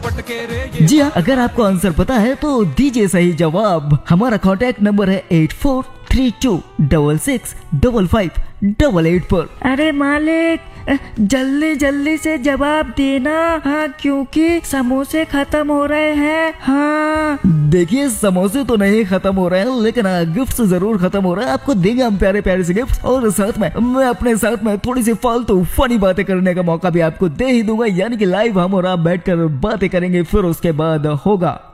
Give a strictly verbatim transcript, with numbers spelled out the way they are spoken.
जी हाँ, अगर आपको आंसर पता है तो दीजिए सही जवाब। हमारा कॉन्टैक्ट नंबर है eight four three to double six double five double eight पर। अरे मालिक जल्दी जल्दी से जवाब देना, हाँ क्योंकि समोसे खत्म हो रहे हैं। हाँ देखिए समोसे तो नहीं खत्म हो रहे हैं, लेकिन गिफ्ट जरूर खत्म हो रहे हैं। आपको देंगे हम प्यारे प्यारे से गिफ्ट, और साथ में मैं अपने साथ में थोड़ी सी फालतू फनी बातें करने का मौका भी आपको दे ही दूंगा। यानी कि लाइव हम और आप बैठकर बातें करेंगे, फिर उसके बाद होगा